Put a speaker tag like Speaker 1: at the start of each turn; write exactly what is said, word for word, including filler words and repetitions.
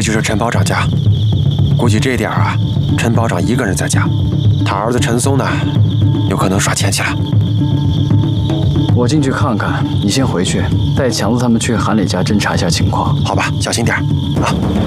Speaker 1: 就是陈保长家。估计这点啊，陈保长一个人在家，他儿子陈松呢，有可能耍钱去了。
Speaker 2: 我进去看看，你先回去，带强子他们去韩磊家侦查一下情况。
Speaker 1: 好吧，小心点啊。